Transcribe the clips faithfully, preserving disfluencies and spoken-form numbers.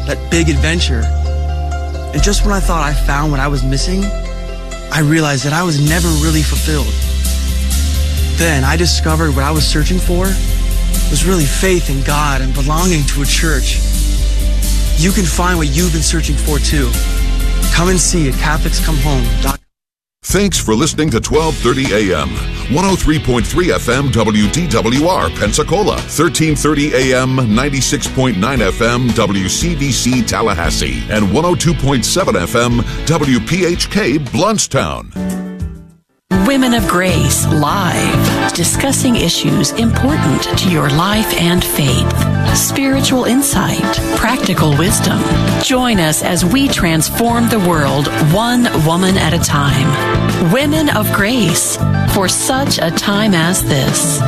that big adventure. And just when I thought I found what I was missing, I realized that I was never really fulfilled. Then I discovered what I was searching for was really faith in God and belonging to a church. You can find what you've been searching for too. Come and see at Catholics Come Home dot com. Thanks for listening to twelve thirty A M, one oh three point three F M W D W R Pensacola, thirteen thirty A M, ninety-six point nine F M W C B C Tallahassee, and one oh two point seven F M W P H K Bluntstown. Women of Grace Live, discussing issues important to your life and faith. Spiritual insight, practical wisdom. Join us as we transform the world one woman at a time. Women of Grace, for such a time as this.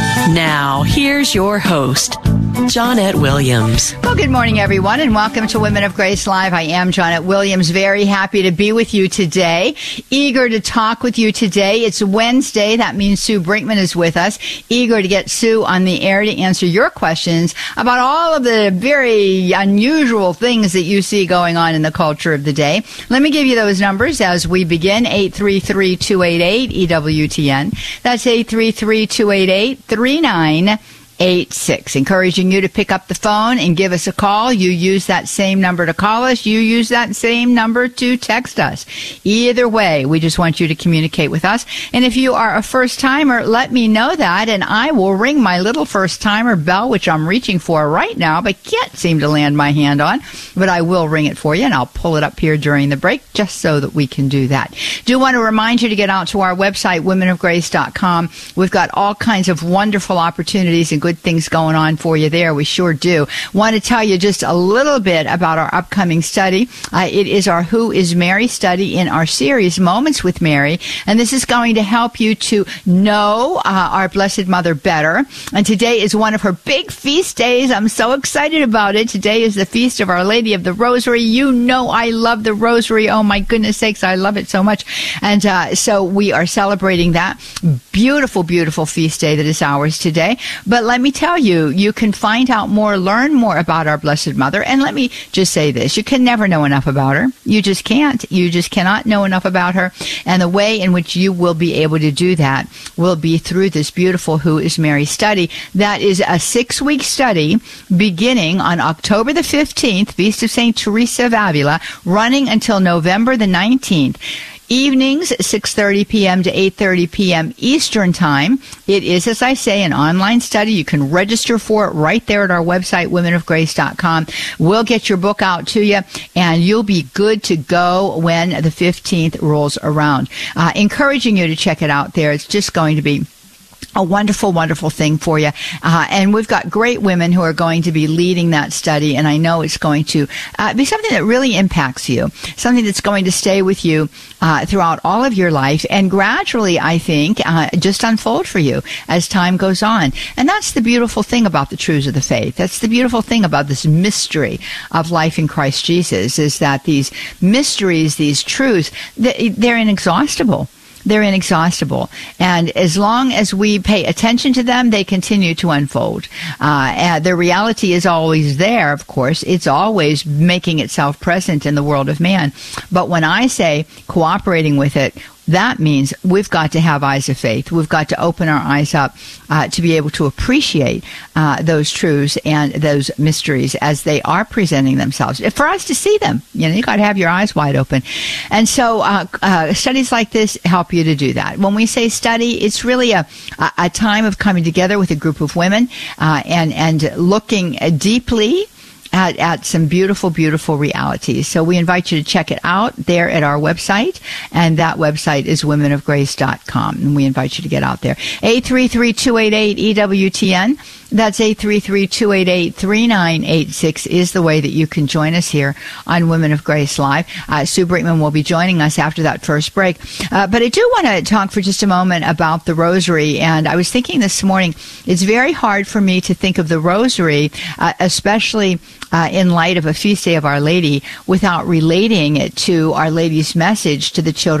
Now, here's your host, Johnette Williams. Well, good morning, everyone, and welcome to Women of Grace Live. I am Johnette Williams, very happy to be with you today, eager to talk with you today. It's Wednesday. That means Sue Brinkman is with us, eager to get Sue on the air to answer your questions about all of the very unusual things that you see going on in the culture of the day. Let me give you those numbers as we begin. eight three three, two eight eight, E W T N. That's eight three three, two eight eight, three nine eight six. Encouraging you to pick up the phone and give us a call. You use that same number to call us. You use that same number to text us. Either way, we just want you to communicate with us. And if you are a first-timer, let me know that, and I will ring my little first-timer bell, which I'm reaching for right now, but can't seem to land my hand on. But I will ring it for you, and I'll pull it up here during the break just so that we can do that. Do want to remind you to get out to our website, women of grace dot com. We've got all kinds of wonderful opportunities and good things going on for you there. We sure do. Want to tell you just a little bit about our upcoming study. Uh, it is our Who is Mary study in our series, Moments with Mary. And this is going to help you to know uh, our Blessed Mother better. And today is one of her big feast days. I'm so excited about it. Today is the feast of Our Lady of the Rosary. You know I love the Rosary. Oh, my goodness sakes, I love it so much. And uh, so we are celebrating that beautiful, beautiful feast day that is ours today. But let me tell you, you can find out more, learn more about our Blessed Mother. And let me just say this, you can never know enough about her. You just can't. You just cannot know enough about her. And the way in which you will be able to do that will be through this beautiful Who is Mary study. That is a six-week study beginning on October the fifteenth, Feast of Saint Teresa of Avila, running until November the nineteenth. Evenings, six thirty p.m. to eight thirty p.m. Eastern Time. It is, as I say, an online study. You can register for it right there at our website, women of grace dot com. We'll get your book out to you, and you'll be good to go when the fifteenth rolls around. Uh, encouraging you to check it out there. It's just going to be a wonderful, wonderful thing for you. Uh, and we've got great women who are going to be leading that study, and I know it's going to uh, be something that really impacts you, something that's going to stay with you uh, throughout all of your life, and gradually, I think, uh, just unfold for you as time goes on. And that's the beautiful thing about the truths of the faith. That's the beautiful thing about this mystery of life in Christ Jesus, is that these mysteries, these truths, they're inexhaustible. They're inexhaustible. And as long as we pay attention to them, they continue to unfold. Uh, and the reality is always there, of course. It's always making itself present in the world of man. But when I say cooperating with it, that means we've got to have eyes of faith. We've got to open our eyes up uh, to be able to appreciate uh, those truths and those mysteries as they are presenting themselves. For us to see them, you know, you got to have your eyes wide open. And so uh, uh, studies like this help you to do that. When we say study, it's really a, a time of coming together with a group of women uh, and, and looking deeply At, at some beautiful, beautiful realities. So we invite you to check it out there at our website, and that website is women of grace dot com, and we invite you to get out there. eight three three, two eight eight, E W T N. That's eight three three, two eight eight, three nine eight six is the way that you can join us here on Women of Grace Live. Uh, Sue Brinkman will be joining us after that first break. Uh, but I do want to talk for just a moment about the Rosary. And I was thinking this morning, it's very hard for me to think of the Rosary, uh, especially uh, in light of a feast day of Our Lady, without relating it to Our Lady's message to the children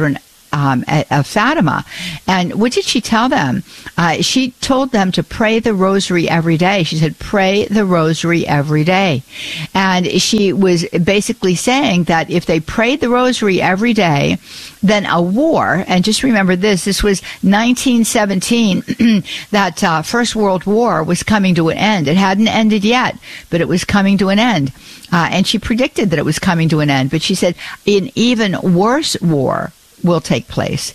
um, of Fatima. And what did she tell them? Uh, she told them to pray the rosary every day. She said, pray the rosary every day. And she was basically saying that if they prayed the rosary every day, then a war, and just remember this, this was nineteen seventeen, that uh, First World War was coming to an end. It hadn't ended yet, but it was coming to an end. Uh, and she predicted that it was coming to an end. But she said an even worse war will take place.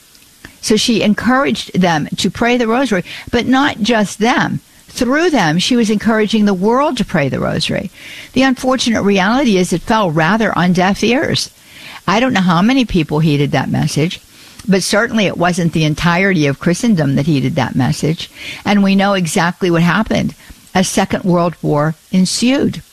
So she encouraged them to pray the rosary, but not just them. Through them, she was encouraging the world to pray the rosary. The unfortunate reality is it fell rather on deaf ears. I don't know how many people heeded that message, but certainly it wasn't the entirety of Christendom that heeded that message. And we know exactly what happened. A Second World War ensued.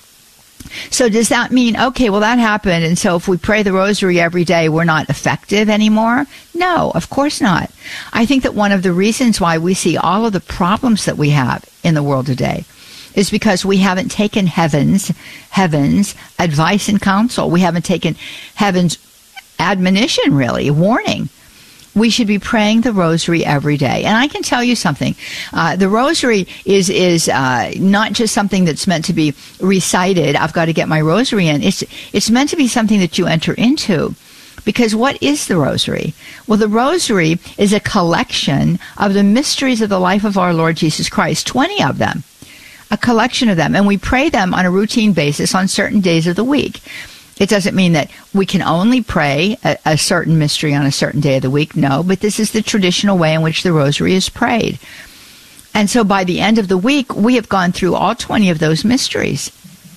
So does that mean, okay, well, that happened, and so if we pray the rosary every day, we're not effective anymore? No, of course not. I think that one of the reasons why we see all of the problems that we have in the world today is because we haven't taken heaven's, heaven's advice and counsel. We haven't taken heaven's admonition, really, warning. We should be praying the rosary every day. And I can tell you something. Uh, the rosary is is uh, not just something that's meant to be recited. I've got to get my rosary in. It's, it's meant to be something that you enter into. Because what is the rosary? Well, the rosary is a collection of the mysteries of the life of our Lord Jesus Christ, twenty of them. A collection of them, and we pray them on a routine basis on certain days of the week. It doesn't mean that we can only pray a, a certain mystery on a certain day of the week, no, but this is the traditional way in which the rosary is prayed. And so by the end of the week, we have gone through all twenty of those mysteries,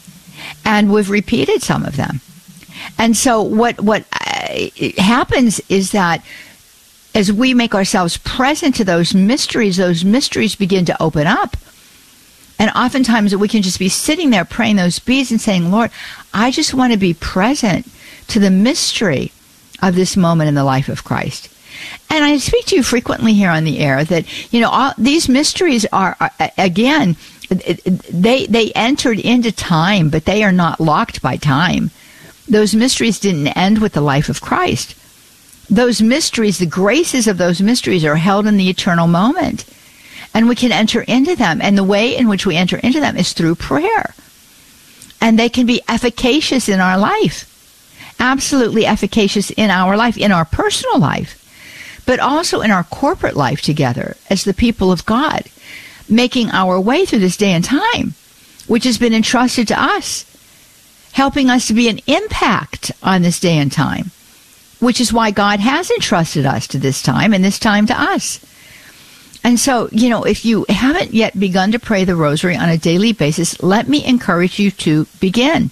and we've repeated some of them. And so what, what uh, happens is that as we make ourselves present to those mysteries, those mysteries begin to open up. And oftentimes we can just be sitting there praying those beads and saying, Lord, I just want to be present to the mystery of this moment in the life of Christ. And I speak to you frequently here on the air that, you know, all these mysteries are, are again, they, they entered into time, but they are not locked by time. Those mysteries didn't end with the life of Christ. Those mysteries, the graces of those mysteries are held in the eternal moment. And we can enter into them. And the way in which we enter into them is through prayer. And they can be efficacious in our life. Absolutely efficacious in our life, in our personal life, but also in our corporate life together as the people of God, making our way through this day and time, which has been entrusted to us, helping us to be an impact on this day and time, which is why God has entrusted us to this time and this time to us. And so, you know, if you haven't yet begun to pray the rosary on a daily basis, let me encourage you to begin.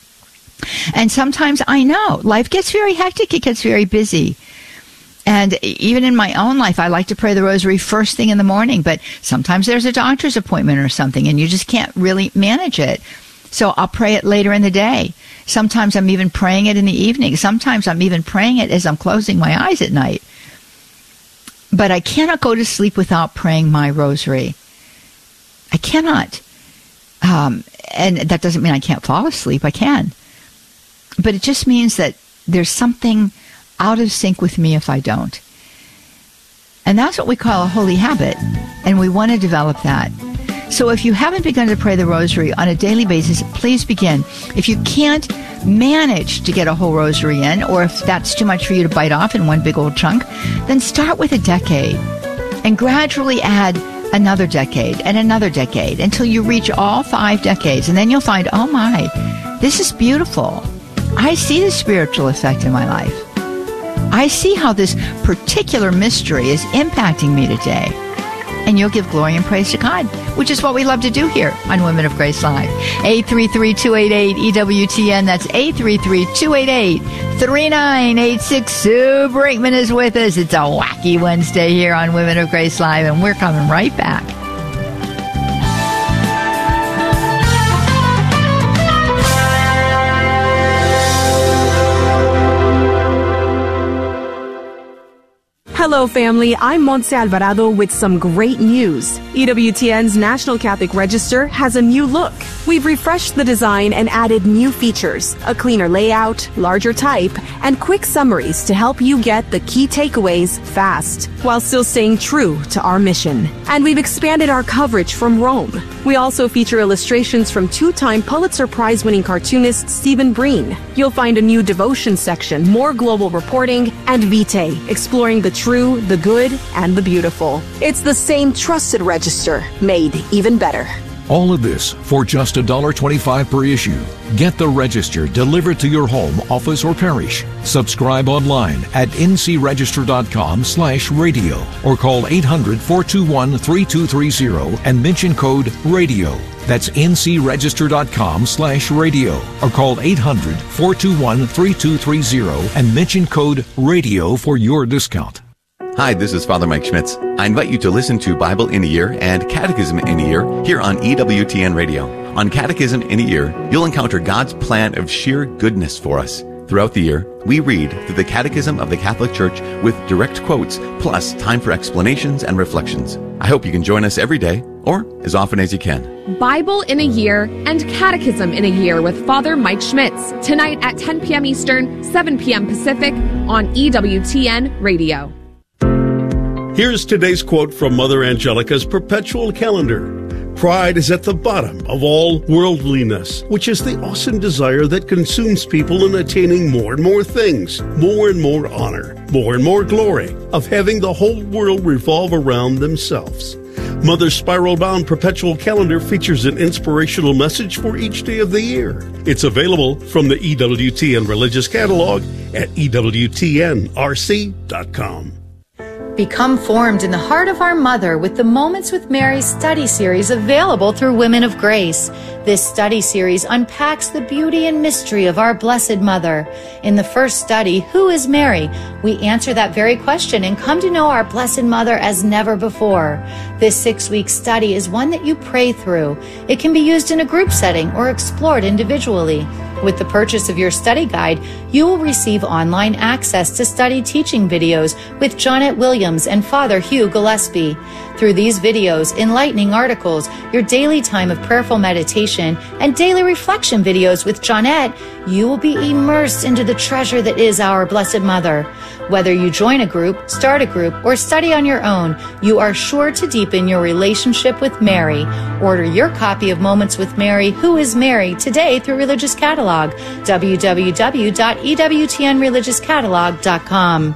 And sometimes I know life gets very hectic. It gets very busy. And even in my own life, I like to pray the rosary first thing in the morning. But sometimes there's a doctor's appointment or something, and you just can't really manage it. So I'll pray it later in the day. Sometimes I'm even praying it in the evening. Sometimes I'm even praying it as I'm closing my eyes at night. But I cannot go to sleep without praying my rosary. I cannot. Um, and that doesn't mean I can't fall asleep. I can. But it just means that there's something out of sync with me if I don't. And that's what we call a holy habit. And we want to develop that. So if you haven't begun to pray the rosary on a daily basis, please begin. If you can't manage to get a whole rosary in, or if that's too much for you to bite off in one big old chunk, then start with a decade and gradually add another decade and another decade until you reach all five decades. And then you'll find, oh my, this is beautiful. I see the spiritual effect in my life. I see how this particular mystery is impacting me today. And you'll give glory and praise to God, which is what we love to do here on Women of Grace Live. eight three three, two eight eight, E W T N. That's eight three three, two eight eight, three nine eight six. Sue Brinkman is with us. It's a wacky Wednesday here on Women of Grace Live, and we're coming right back. Hello, family. I'm Montse Alvarado with some great news. E W T N's National Catholic Register has a new look. We've refreshed the design and added new features, a cleaner layout, larger type, and quick summaries to help you get the key takeaways fast, while still staying true to our mission. And we've expanded our coverage from Rome. We also feature illustrations from two-time Pulitzer Prize-winning cartoonist Stephen Breen. You'll find a new devotion section, more global reporting, and Vitae, exploring the true, the good, and the beautiful. It's the same trusted register, made even better. All of this for just one dollar twenty-five per issue. Get the Register delivered to your home, office, or parish. Subscribe online at ncregister.com slash radio or call eight hundred, four two one, three two three zero and mention code RADIO. That's ncregister.com slash radio or call eight hundred, four two one, three two three zero and mention code RADIO for your discount. Hi, this is Father Mike Schmitz. I invite you to listen to Bible in a Year and Catechism in a Year here on E W T N Radio. On Catechism in a Year, you'll encounter God's plan of sheer goodness for us. Throughout the year, we read through the Catechism of the Catholic Church with direct quotes, plus time for explanations and reflections. I hope you can join us every day, or as often as you can. Bible in a Year and Catechism in a Year with Father Mike Schmitz, tonight at ten p.m. Eastern, seven p.m. Pacific on E W T N Radio. Here's today's quote from Mother Angelica's Perpetual Calendar. Pride is at the bottom of all worldliness, which is the awesome desire that consumes people in attaining more and more things, more and more honor, more and more glory, of having the whole world revolve around themselves. Mother's spiral-bound Perpetual Calendar features an inspirational message for each day of the year. It's available from the E W T N Religious Catalog at E W T N R C dot com. Become formed in the heart of our Mother with the Moments with Mary study series available through Women of Grace. This study series unpacks the beauty and mystery of our Blessed Mother. In the first study, Who is Mary? We answer that very question and come to know our Blessed Mother as never before. This six-week study is one that you pray through. It can be used in a group setting or explored individually. With the purchase of your study guide, you will receive online access to study teaching videos with Jonette Williams and Father Hugh Gillespie. Through these videos, enlightening articles, your daily time of prayerful meditation, and daily reflection videos with Jonette, you will be immersed into the treasure that is our Blessed Mother. Whether you join a group, start a group, or study on your own, you are sure to deepen your relationship with Mary. Order your copy of Moments with Mary, Who is Mary, today through Religious Catalog, w w w dot e w t n religious catalog dot com.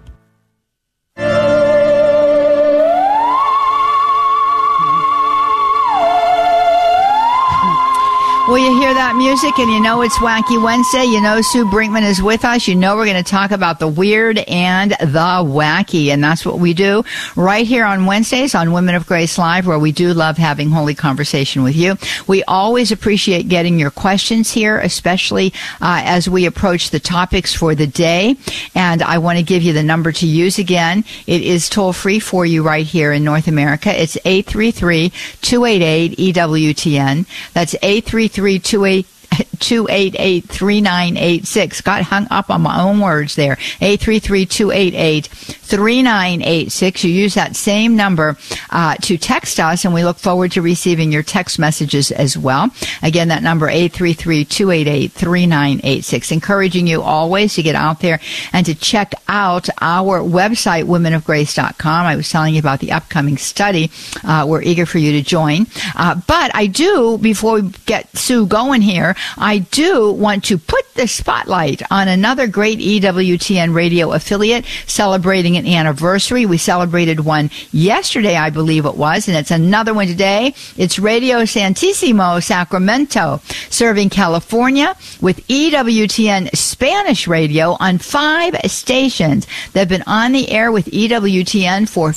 Well, you hear that music and you know it's Wacky Wednesday. You know Sue Brinkman is with us. You know we're going to talk about the weird and the wacky. And that's what we do right here on Wednesdays on Women of Grace Live, where we do love having holy conversation with you. We always appreciate getting your questions here, especially uh, as we approach the topics for the day. And I want to give you the number to use again. It is toll free for you right here in North America. It's eight three three, two eight eight, E W T N. That's eight three three, two eight eight, three nine eight six. Got hung up on my own words there. eight three three, two eight eight, three nine eight six. You use that same number uh, to text us, and we look forward to receiving your text messages as well. Again, that number, eight three three, two eight eight, three nine eight six. Encouraging you always to get out there and to check out our website, women of grace dot com. I was telling you about the upcoming study. Uh, we're eager for you to join. Uh, but I do, before we get Sue going here, I do want to put the spotlight on another great E W T N radio affiliate celebrating an anniversary. We celebrated one yesterday, I believe it was, and it's another one today. It's Radio Santissimo Sacramento, serving California with E W T N Spanish radio on five stations. They've been on the air with E W T N for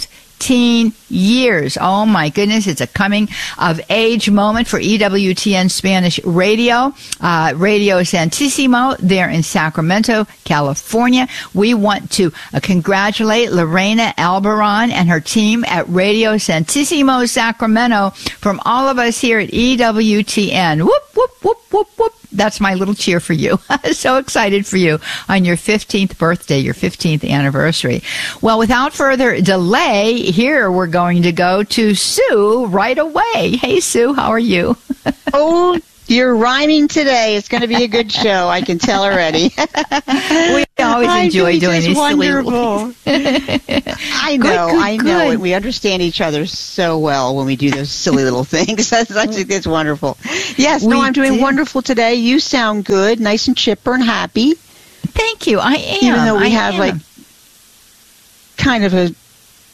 fifteen years. Oh my goodness, it's a coming of age moment for E W T N Spanish radio. Uh, Radio Santissimo there in Sacramento, California. We want to uh, congratulate Lorena Albaron and her team at Radio Santissimo Sacramento from all of us here at E W T N. Whoop, whoop, whoop, whoop, whoop. That's my little cheer for you. So excited for you on your fifteenth birthday, your fifteenth anniversary. Well, without further delay, here we're going to go to Sue right away. Hey, Sue, how are you? Oh, you're rhyming today. It's going to be a good show. I can tell already. We always I'm enjoy doing these wonderful. silly little I know, good, good, I know. good. We understand each other so well when we do those silly little things. That's, that's it's wonderful. Yes, no, We I'm doing did. wonderful today. You sound good, nice and chipper and happy. Thank you. I am. Even though we I have am. like kind of a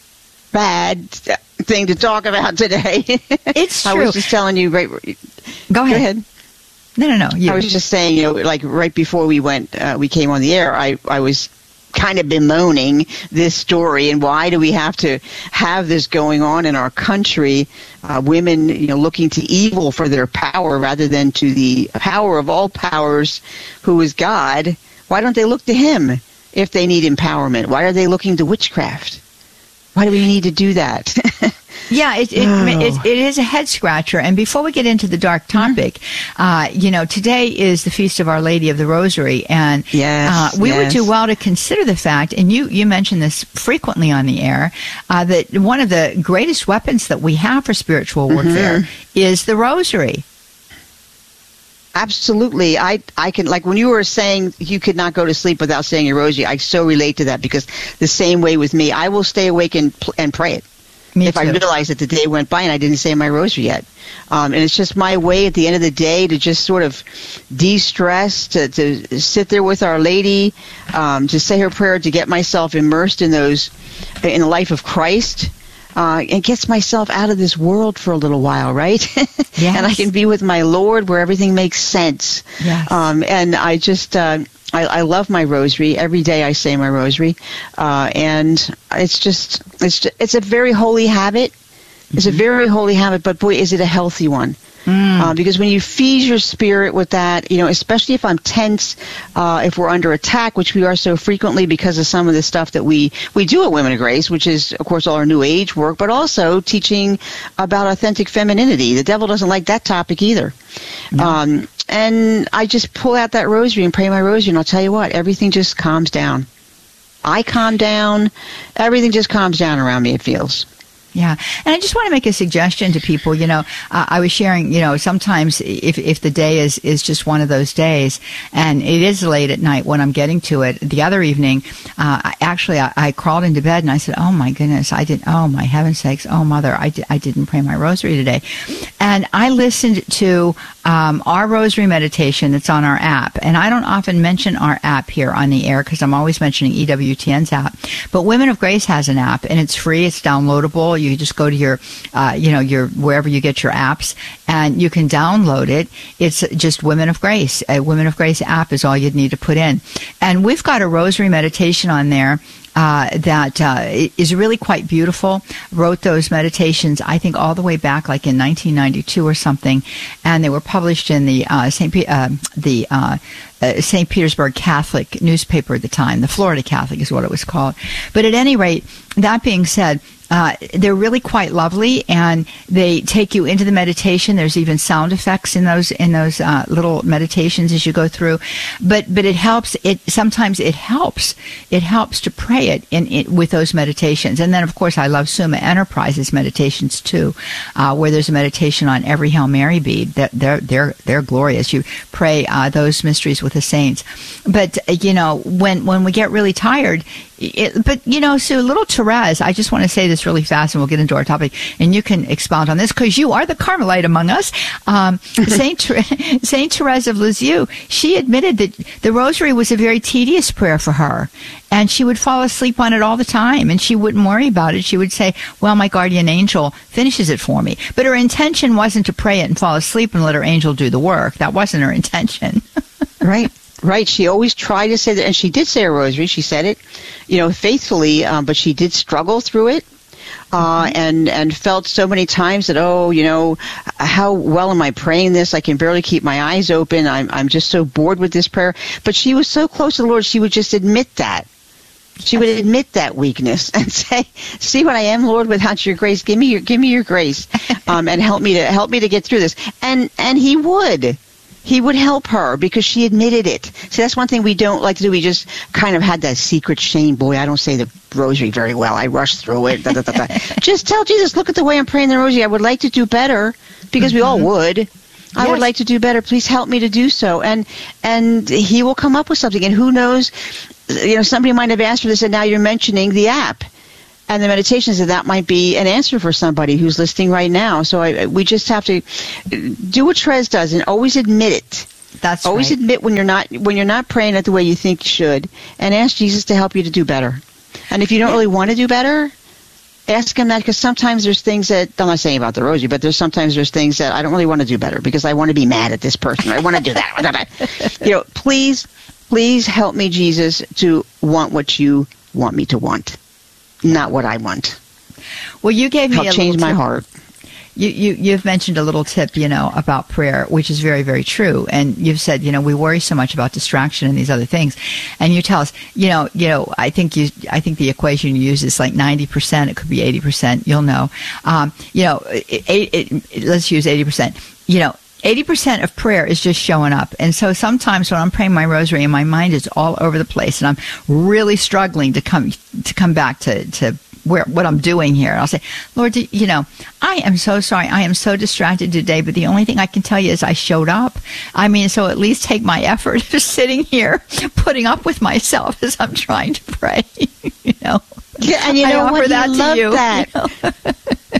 bad thing to talk about today. It's I true. was just telling you right. Go ahead. Go ahead. No, no, no. You. I was just saying, you know, like right before we went, uh, we came on the air, I, I was kind of bemoaning this story and why do we have to have this going on in our country, uh, women, you know, looking to evil for their power rather than to the power of all powers, who is God. Why don't they look to him if they need empowerment? Why are they looking to witchcraft? Why do we need to do that? Yeah, it it, Oh. it it is a head scratcher. And before we get into the dark topic, Mm-hmm. uh, you know, today is the Feast of Our Lady of the Rosary, and Yes, uh, we would yes. do well to consider the fact, and you you mentioned this frequently on the air, uh, that one of the greatest weapons that we have for spiritual warfare Mm-hmm. is the Rosary. Absolutely. I, I can, like when you were saying you could not go to sleep without saying your rosary, I so relate to that because the same way with me, I will stay awake and, pl- and pray it. Me if too. I realize that the day went by and I didn't say my rosary yet. Um, and it's just my way at the end of the day to just sort of de-stress, to, to sit there with Our Lady, um, to say her prayer, to get myself immersed in those, in the life of Christ. Uh, and gets myself out of this world for a little while, right? Yes. And I can be with my Lord where everything makes sense. Yes. Um, and I just, uh, I, I love my rosary. Every day I say my rosary. Uh, and it's just, it's just, it's a very holy habit. It's a very holy habit, but boy, is it a healthy one. Mm. Uh, because when you feed your spirit with that, you know, especially if I'm tense, uh, if we're under attack, which we are so frequently because of some of the stuff that we, we do at Women of Grace, which is, of course, all our New Age work, but also teaching about authentic femininity. The devil doesn't like that topic either. No. Um, and I just pull out that rosary and pray my rosary, and I'll tell you what, everything just calms down. I calm down. Everything just calms down around me, it feels. Yeah. And I just want to make a suggestion to people. You know, uh, I was sharing, you know, sometimes if, if the day is, is just one of those days and it is late at night when I'm getting to it, the other evening, uh, I, actually I, I crawled into bed and I said, oh my goodness, I didn't, oh my heaven's sakes, oh mother, I, di- I didn't pray my rosary today. And I listened to um, our rosary meditation that's on our app. And I don't often mention our app here on the air because I'm always mentioning E W T N's app. But Women of Grace has an app and it's free. It's downloadable. You just go to your, uh, you know, your wherever you get your apps, and you can download it. It's just Women of Grace. A Women of Grace app is all you'd need to put in. And we've got a rosary meditation on there uh, that uh, is really quite beautiful. Wrote those meditations, I think, all the way back, like in nineteen ninety-two or something, and they were published in the uh, Saint Pe- uh, the uh, uh, Saint Petersburg Catholic newspaper at the time. The Florida Catholic is what it was called. But at any rate, that being said, Uh, they're really quite lovely, and they take you into the meditation. There's even sound effects in those in those uh, little meditations as you go through. But but it helps. It sometimes it helps. It helps to pray it in, in with those meditations. And then of course I love Summa Enterprises meditations too, uh, where there's a meditation on every Hail Mary bead. They're they're they're, they're glorious. You pray uh, those mysteries with the saints. But uh, you know when when we get really tired. It, but, you know, Sue, little Therese, I just want to say this really fast and we'll get into our topic and you can expound on this because you are the Carmelite among us. Um, Saint Ther- Saint Therese of Lisieux, she admitted that the rosary was a very tedious prayer for her and she would fall asleep on it all the time and she wouldn't worry about it. She would say, well, my guardian angel finishes it for me. But her intention wasn't to pray it and fall asleep and let her angel do the work. That wasn't her intention. Right. Right. She always tried to say that, and she did say a rosary. She said it, you know, faithfully, um, but she did struggle through it, uh, mm-hmm. and, and felt so many times that, oh, you know, how well am I praying this? I can barely keep my eyes open. I'm, I'm just so bored with this prayer. But she was so close to the Lord, she would just admit that. She would admit that weakness and say, "See what I am, Lord, without your grace. Give me your, give me your grace, um, and help me to help me to get through this." And and He would. He would help her because she admitted it. See, that's one thing we don't like to do. We just kind of had that secret shame. Boy, I don't say the rosary very well. I rush through it. Da, da, da, da. Just tell Jesus, look at the way I'm praying the rosary. I would like to do better because mm-hmm. we all would. I Yes. would like to do better. Please help me to do so. And and he will come up with something. And who knows, you know, somebody might have asked for this, and now you're mentioning the app and the meditations, and that might be an answer for somebody who's listening right now. So I, we just have to do what Trez does and always admit it. That's always right. admit when you're not when you're not praying it the way you think you should, and ask Jesus to help you to do better. And if you don't really want to do better, ask him that, because sometimes there's things that, I'm not saying about the rosary, but there's sometimes there's things that I don't really want to do better because I want to be mad at this person. I want to do that. You know, please, please help me, Jesus, to want what you want me to want, not what I want. Well, you gave me help a change little my tip. heart. You, you, you've mentioned a little tip, you know, about prayer, which is very, very true. And you've said, you know, we worry so much about distraction and these other things. And you tell us, you know, you know, I think you, I think the equation you use is like ninety percent. It could be eighty percent. You'll know. Um, you know, it, it, it, let's use eighty percent. You know, eighty percent of prayer is just showing up. And so sometimes when I'm praying my rosary and my mind is all over the place and I'm really struggling to come, to come back to, to, where what I'm doing here. I'll say, Lord, you know, I am so sorry. I am so distracted today, but the only thing I can tell you is I showed up. I mean, so at least take my effort of sitting here, putting up with myself as I'm trying to pray, you know. Yeah, and you know I offer what? that He to loved you, that. you know?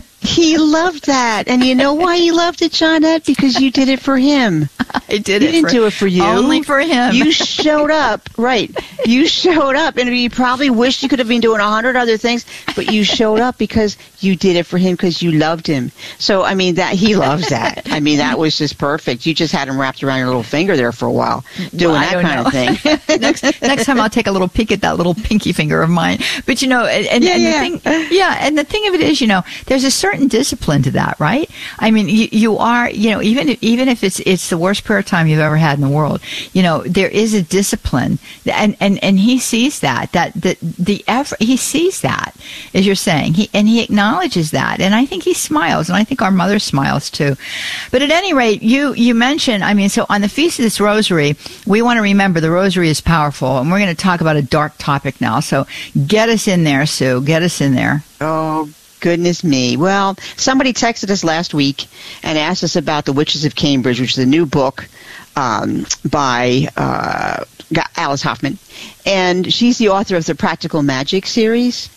He loved that. And you know why he loved it, Johnette? Because you did it for him. I did you it didn't for, do it for you. Only for him. You showed up, right. You showed up, and you probably wished you could have been doing a hundred other things, but you showed up because you did it for him because you loved him. So, I mean, that he loves that. I mean, that was just perfect. You just had him wrapped around your little finger there for a while, doing Well, that kind know. of thing. next, next time I'll take a little peek at that little pinky finger of mine. But, you know, and, and, Yeah, and yeah. the thing, yeah, and the thing of it is, you know, there's a certain discipline to that, right? I mean, you, you are, you know, even if, even if it's it's the worst prayer time you've ever had in the world, you know, there is a discipline, and and, and he sees that that the the effort, he sees that, as you're saying, he and he acknowledges that, and I think he smiles, and I think our mother smiles too. But at any rate, you you mentioned, I mean, so on the Feast of this Rosary, we want to remember the Rosary is powerful, and we're going to talk about a dark topic now. So get us in there, Sue. Get us in there. Oh, goodness me. Well, somebody texted us last week and asked us about The Witches of Cambridge, which is a new book um, by uh, Alice Hoffman. And she's the author of the Practical Magic series.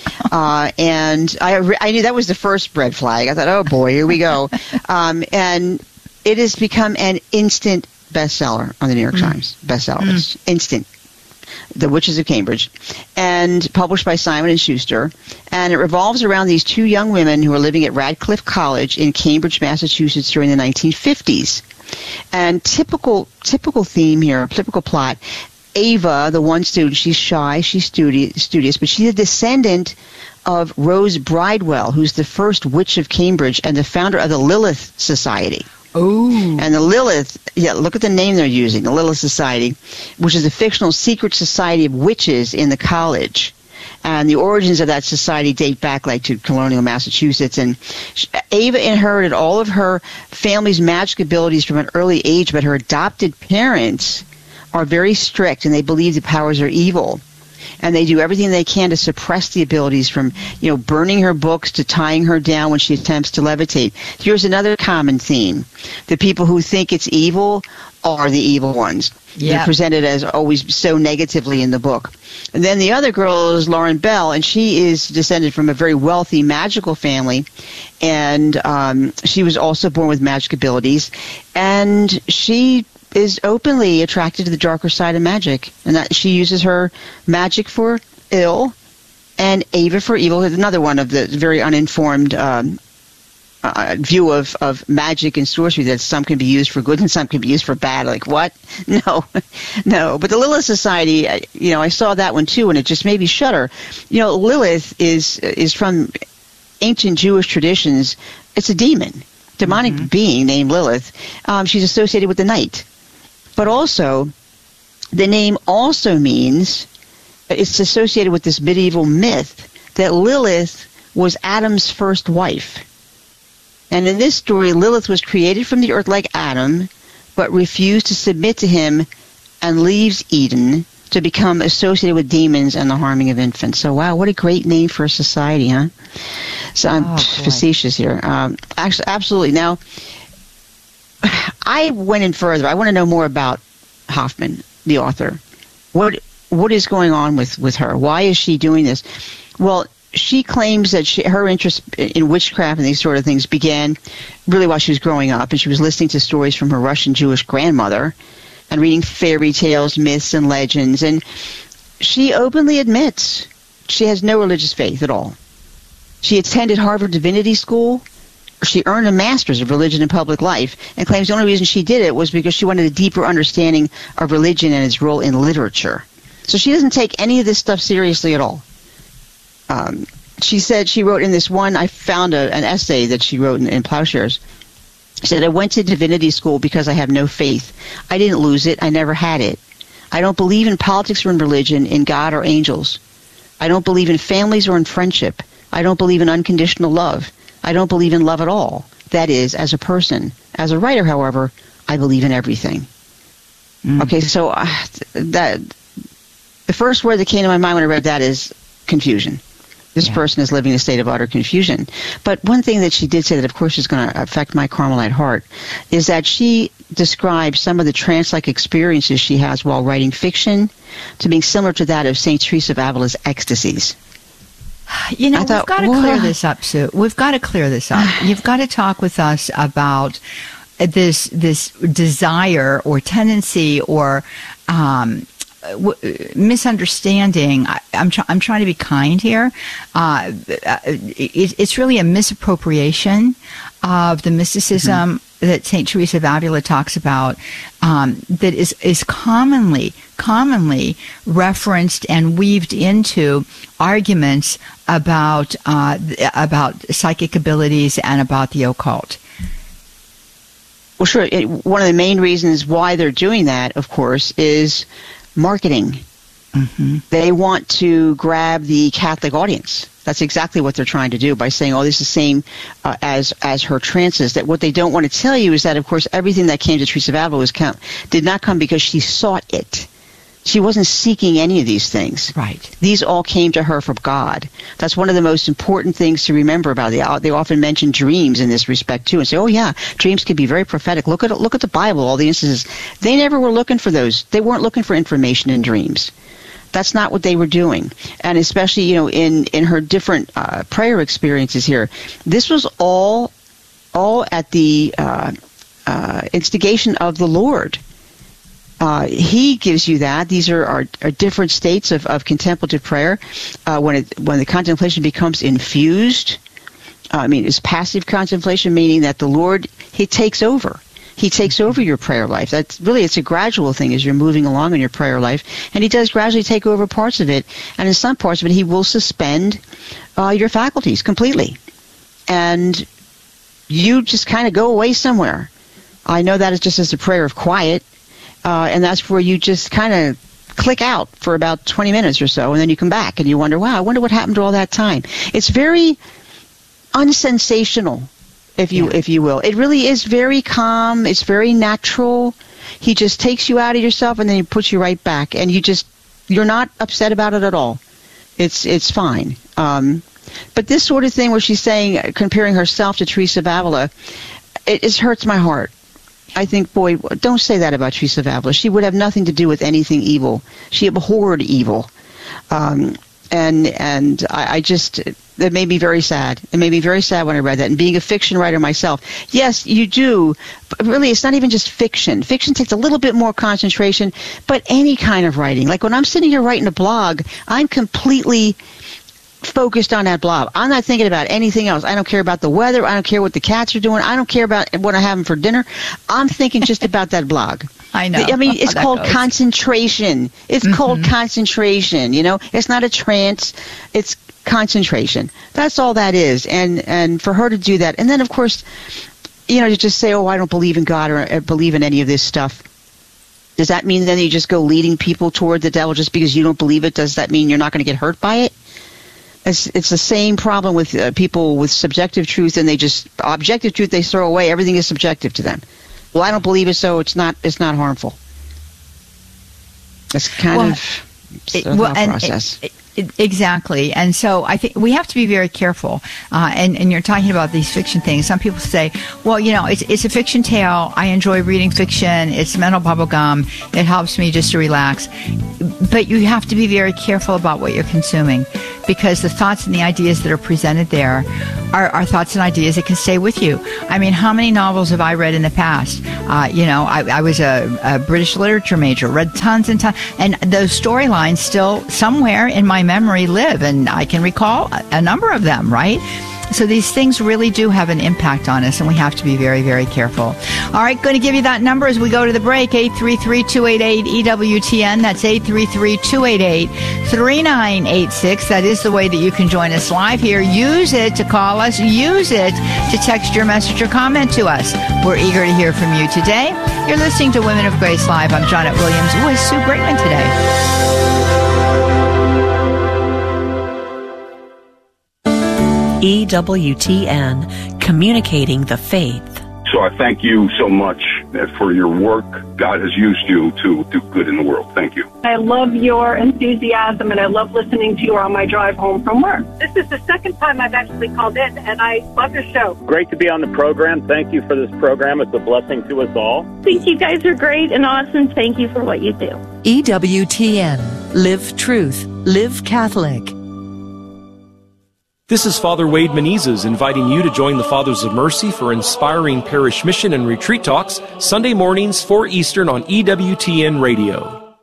Uh, and I, re- I knew that was the first red flag. I thought, oh, boy, here we go. Um, and it has become an instant bestseller on the New York mm. Times. Bestseller. Mm. It's instant. The Witches of Cambridge, and published by Simon and Schuster. And it revolves around these two young women who are living at Radcliffe College in Cambridge, Massachusetts during the nineteen fifties. And typical typical theme here, typical plot, Ava, the one student, she's shy, she's studi- studious, but she's a descendant of Rose Bridewell, who's the first witch of Cambridge and the founder of the Lilith Society. Oh. And the Lilith, yeah, look at the name they're using, the Lilith Society, which is a fictional secret society of witches in the college. And the origins of that society date back like to colonial Massachusetts. And she, Ava inherited all of her family's magic abilities from an early age, but her adopted parents are very strict, and they believe the powers are evil. And they do everything they can to suppress the abilities, from, you know, burning her books to tying her down when she attempts to levitate. Here's another common theme. The people who think it's evil are the evil ones. Yep. They're presented as always so negatively in the book. And then the other girl is Lauren Bell, and she is descended from a very wealthy magical family. And um, she was also born with magic abilities. And she is openly attracted to the darker side of magic, and that she uses her magic for ill and Ava for evil. Is another one of the very uninformed um, uh, view of, of magic and sorcery, that some can be used for good and some can be used for bad. Like, what? No, no. But the Lilith Society, you know, I saw that one too, and it just made me shudder. You know, Lilith is is from ancient Jewish traditions. It's a demon, demonic mm-hmm. being named Lilith. Um, she's associated with the night. But also, the name also means, it's associated with this medieval myth that Lilith was Adam's first wife. And in this story, Lilith was created from the earth like Adam, but refused to submit to him and leaves Eden to become associated with demons and the harming of infants. So, wow, what a great name for a society, huh? So I'm oh, facetious here. Um, actually, absolutely. Now, I went in further. I want to know more about Hoffman, the author. What what is going on with, with her? Why is she doing this? Well, she claims that she, her interest in witchcraft and these sort of things began really while she was growing up, and she was listening to stories from her Russian Jewish grandmother and reading fairy tales, myths, and legends. And she openly admits she has no religious faith at all. She attended Harvard Divinity School. She earned a master's of religion and public life, and claims the only reason she did it was because she wanted a deeper understanding of religion and its role in literature. So she doesn't take any of this stuff seriously at all. Um, she said she wrote in this one, I found a, an essay that she wrote in, in Plowshares. She said, I went to divinity school because I have no faith. I didn't lose it. I never had it. I don't believe in politics or in religion, in God or angels. I don't believe in families or in friendship. I don't believe in unconditional love. I don't believe in love at all. That is, as a person. As a writer, however, I believe in everything. Mm. Okay, so uh, that the first word that came to my mind when I read that is confusion. This yeah. person is living in a state of utter confusion. But one thing that she did say that, of course, is going to affect my Carmelite heart is that she describes some of the trance-like experiences she has while writing fiction to being similar to that of Saint Teresa of Avila's ecstasies. You know, thought, we've got to what? clear this up, Sue. We've got to clear this up. You've got to talk with us about this this desire or tendency or um, w- misunderstanding. I, I'm tr- I'm trying to be kind here. Uh, it, it's really a misappropriation of the mysticism mm-hmm. that Saint Teresa of Avila talks about. Um, that is is commonly commonly referenced and weaved into arguments about uh, about psychic abilities and about the occult. Well, sure. It, one of the main reasons why they're doing that, of course, is marketing. Mm-hmm. They want to grab the Catholic audience. That's exactly what they're trying to do by saying, oh, this is the same uh, as as her trances. That what they don't want to tell you is that, of course, everything that came to Teresa of Avila was come, did not come because she sought it. She wasn't seeking any of these things. Right. These all came to her from God. That's one of the most important things to remember about it. They often mention dreams in this respect, too, and say, oh, yeah, dreams can be very prophetic. Look at look at the Bible, all the instances. They never were looking for those. They weren't looking for information in dreams. That's not what they were doing. And especially, you know, in, in her different uh, prayer experiences here, this was all all at the uh, uh, instigation of the Lord. Uh, he gives you that. These are, are, are different states of, of contemplative prayer. Uh, when it, when the contemplation becomes infused, uh, I mean, it's passive contemplation, meaning that the Lord, He takes over. He takes over your prayer life. That's really, it's a gradual thing as you're moving along in your prayer life. And He does gradually take over parts of it. And in some parts of it, He will suspend uh, your faculties completely. And you just kind of go away somewhere. I know that is just as a prayer of quiet. Uh, and that's where you just kind of click out for about twenty minutes or so, and then you come back and you wonder, wow, I wonder what happened to all that time. It's very unsensational, if you yeah. if you will. It really is very calm. It's very natural. He just takes you out of yourself and then he puts you right back, and you just you're not upset about it at all. It's it's fine. Um, but this sort of thing where she's saying, comparing herself to Teresa of Avila, it, it hurts my heart. I think, boy, don't say that about Teresa of Avila. She would have nothing to do with anything evil. She abhorred evil. Um, and and I, I just, it made me very sad. It made me very sad when I read that. And being a fiction writer myself, yes, you do. But really, it's not even just fiction. Fiction takes a little bit more concentration, but any kind of writing. Like when I'm sitting here writing a blog, I'm completely focused on that blog. I'm not thinking about anything else. I don't care about the weather. I don't care what the cats are doing. I don't care about what I'm having for dinner. I'm thinking just about that blog. I know. I mean, it's called goes. concentration. It's mm-hmm. called concentration. You know, it's not a trance. It's concentration. That's all that is. And and for her to do that, and then of course, you know, to just say, "Oh, I don't believe in God or, or believe in any of this stuff." Does that mean then you just go leading people toward the devil just because you don't believe it? Does that mean you're not going to get hurt by it? It's, it's the same problem with uh, people with subjective truth, and they just objective truth they throw away. Everything is subjective to them. Well, I don't believe it, so it's not it's not harmful. That's kind well, of it, the well, process. It, Exactly. And so I think we have to be very careful. Uh, and, and you're talking about these fiction things. Some people say, well, you know, it's, it's a fiction tale. I enjoy reading fiction. It's mental bubble gum. It helps me just to relax. But you have to be very careful about what you're consuming, because the thoughts and the ideas that are presented there are, are thoughts and ideas that can stay with you. I mean, how many novels have I read in the past? Uh, you know, I, I was a, a British literature major, read tons and tons, and those storylines still somewhere in my memory live, and I can recall a, a number of them, right? So these things really do have an impact on us, and we have to be very, very careful. All right, going to give you that number as we go to the break, eight three three, two eight eight, E W T N. That's eight three three, two eight eight, three nine eight six. That is the way that you can join us live here. Use it to call us. Use it to text your message or comment to us. We're eager to hear from you today. You're listening to Women of Grace Live. I'm Janet Williams with Sue Brinkman today. E W T N, communicating the faith. So I thank you so much for your work. God has used you to do good in the world. Thank you. I love your enthusiasm, and I love listening to you on my drive home from work. This is the second time I've actually called in, and I love your show. Great to be on the program. Thank you for this program. It's a blessing to us all. I think you guys are great and awesome. Thank you for what you do. E W T N. Live truth. Live Catholic. This is Father Wade Menezes inviting you to join the Fathers of Mercy for inspiring parish mission and retreat talks Sunday mornings, four Eastern on E W T N Radio.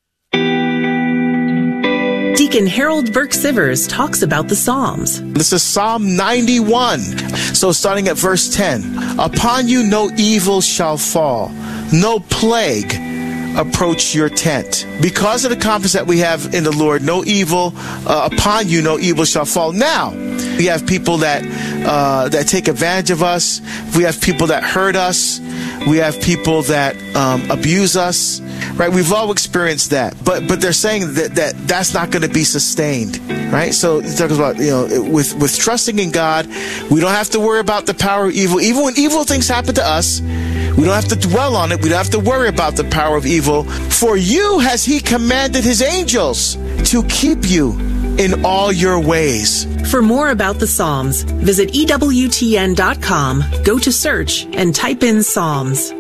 Deacon Harold Burke-Sivers talks about the Psalms. This is Psalm ninety-one. So starting at verse ten. Upon you no evil shall fall, no plague approach your tent. Because of the confidence that we have in the Lord, no evil uh, upon you, no evil shall fall. Now, we have people that uh, that take advantage of us. We have people that hurt us. We have people that um, abuse us. Right? We've all experienced that. But but they're saying that, that that's not going to be sustained. Right? So it talks about, you know, with with trusting in God, we don't have to worry about the power of evil. Even when evil things happen to us, we don't have to dwell on it. We don't have to worry about the power of evil. For you has he commanded his angels to keep you in all your ways. For more about the Psalms, visit E W T N dot com, go to search, and type in Psalms.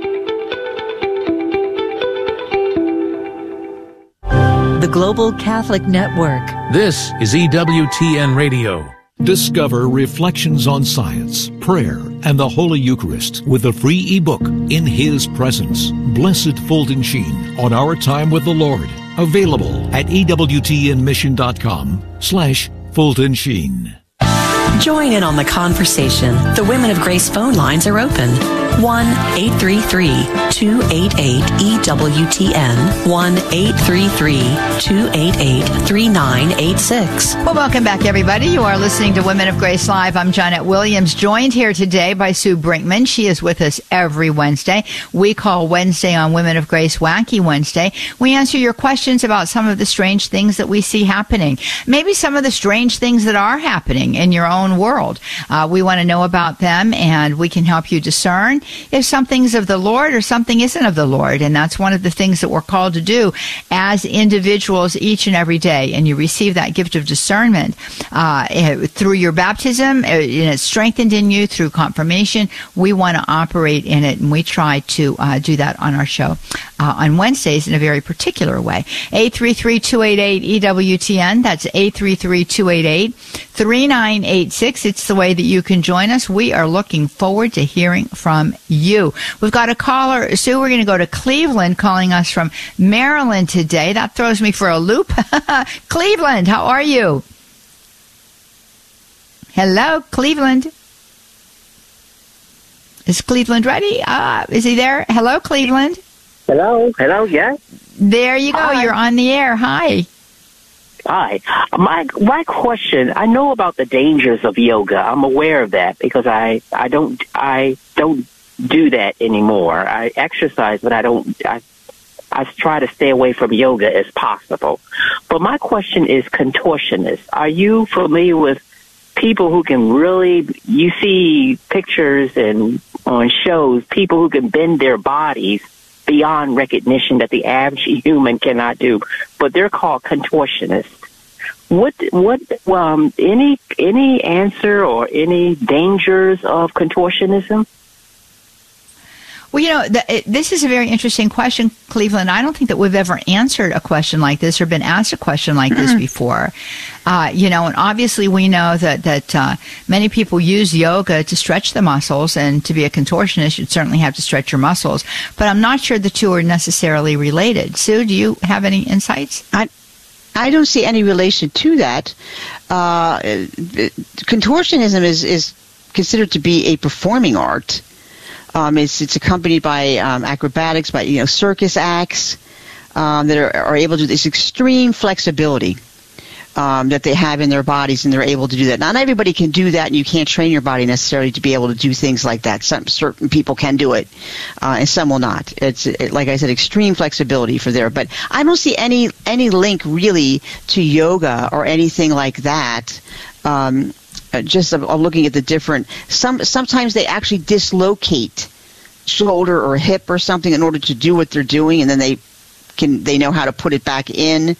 The Global Catholic Network. This is E W T N Radio. Discover Reflections on Science, Prayer, and the Holy Eucharist with a free ebook, In His Presence. Blessed Fulton Sheen on Our Time with the Lord. Available at E W T N mission dot com slash Fulton Sheen. Join in on the conversation. The Women of Grace phone lines are open. one eight three three, two eight eight, E W T N. one eight three three, two eight eight, three nine eight six. Well, welcome back, everybody. You are listening to Women of Grace Live. I'm Janet Williams, joined here today by Sue Brinkman. She is with us every Wednesday. We call Wednesday on Women of Grace Wacky Wednesday. We answer your questions about some of the strange things that we see happening. Maybe some of the strange things that are happening in your own world. Uh, we want to know about them, and we can help you discern if something's of the Lord or something isn't of the Lord. And that's one of the things that we're called to do as individuals each and every day. And you receive that gift of discernment uh, through your baptism, and it's strengthened in you through confirmation. We want to operate in it, and we try to uh, do that on our show uh, on Wednesdays in a very particular way. eight three three, two eight eight, E W T N. That's eight three three, two eight eight, three nine eight six. It's the way that you can join us. We are looking forward to hearing from you. We've got a caller. Sue, we're going to go to Cleveland, calling us from Maryland today. That throws me for a loop. Cleveland, how are you? Hello, Cleveland. Is Cleveland ready? Uh, is he there? Hello, Cleveland. Hello. Hello, yes. There you go. Hi. You're on the air. Hi. Hi. My my question, I know about the dangers of yoga. I'm aware of that because I, I don't I don't do that anymore. I exercise, but I don't I I try to stay away from yoga as possible. But my question is contortionists. Are you familiar with people who can really, you see pictures and on shows, people who can bend their bodies beyond recognition that the average human cannot do, but they're called contortionists. What what um any any answer or any dangers of contortionism? Well, you know, the, it, this is a very interesting question, Cleveland. I don't think that we've ever answered a question like this or been asked a question like this before. Uh, you know, and obviously we know that, that uh, many people use yoga to stretch the muscles, and to be a contortionist, you'd certainly have to stretch your muscles. But I'm not sure the two are necessarily related. Sue, do you have any insights? I I don't see any relation to that. Uh, contortionism is, is considered to be a performing art. Um, it's it's accompanied by um, acrobatics, by you know circus acts um, that are, are able to do this extreme flexibility um, that they have in their bodies, and they're able to do that. Not everybody can do that, and you can't train your body necessarily to be able to do things like that. Some certain people can do it, uh, and some will not. It's it, like I said, extreme flexibility for there. But I don't see any any link really to yoga or anything like that. Um, Uh, just of, of looking at the different, some sometimes they actually dislocate shoulder or hip or something in order to do what they're doing, and then they can they know how to put it back in.